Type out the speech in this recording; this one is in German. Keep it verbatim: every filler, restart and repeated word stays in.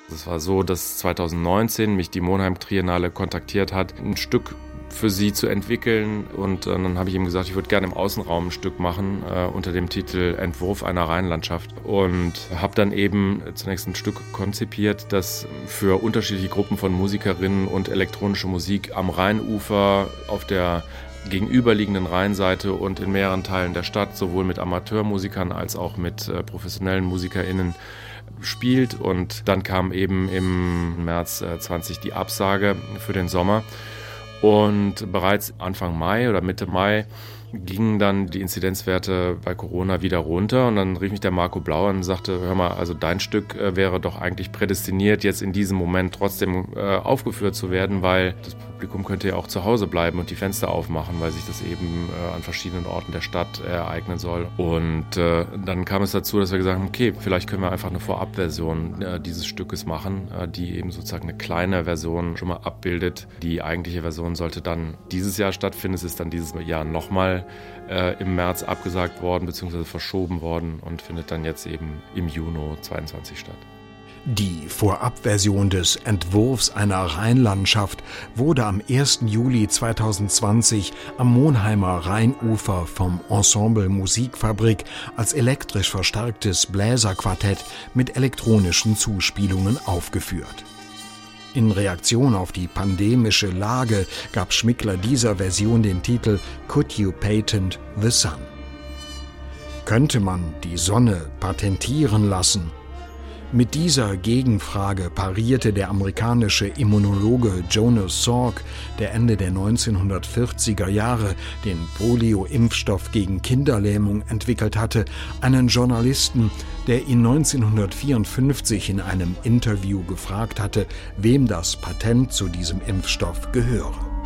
Es war so, dass zweitausendneunzehn mich die Monheim Triennale kontaktiert hat, ein Stück für sie zu entwickeln. Und äh, dann habe ich ihm gesagt, ich würde gerne im Außenraum ein Stück machen äh, unter dem Titel Entwurf einer Rheinlandschaft. Und habe dann eben zunächst ein Stück konzipiert, das für unterschiedliche Gruppen von Musikerinnen und elektronische Musik am Rheinufer auf der gegenüberliegenden Rheinseite und in mehreren Teilen der Stadt, sowohl mit Amateurmusikern als auch mit äh, professionellen MusikerInnen spielt. Und dann kam eben im März äh, zwanzig die Absage für den Sommer. Und bereits Anfang Mai oder Mitte Mai gingen dann die Inzidenzwerte bei Corona wieder runter. Und dann rief mich der Marco Blau an und sagte, hör mal, also dein Stück äh, wäre doch eigentlich prädestiniert, jetzt in diesem Moment trotzdem äh, aufgeführt zu werden, weil das Publikum könnte ja auch zu Hause bleiben und die Fenster aufmachen, weil sich das eben äh, an verschiedenen Orten der Stadt äh, ereignen soll. Und äh, dann kam es dazu, dass wir gesagt haben, okay, vielleicht können wir einfach eine Vorabversion äh, dieses Stückes machen, äh, die eben sozusagen eine kleine Version schon mal abbildet. Die eigentliche Version sollte dann dieses Jahr stattfinden. Es ist dann dieses Jahr nochmal äh, im März abgesagt worden bzw. verschoben worden und findet dann jetzt eben im Juni zweiundzwanzig statt. Die Vorabversion des Entwurfs einer Rheinlandschaft wurde am ersten Juli zweitausendzwanzig am Monheimer Rheinufer vom Ensemble Musikfabrik als elektrisch verstärktes Bläserquartett mit elektronischen Zuspielungen aufgeführt. In Reaktion auf die pandemische Lage gab Schmickler dieser Version den Titel Could You Patent the Sun? Könnte man die Sonne patentieren lassen? Mit dieser Gegenfrage parierte der amerikanische Immunologe Jonas Salk, der Ende der neunzehnhundertvierziger Jahre den Polio-Impfstoff gegen Kinderlähmung entwickelt hatte, einen Journalisten, der ihn neunzehnhundertvierundfünfzig in einem Interview gefragt hatte, wem das Patent zu diesem Impfstoff gehöre.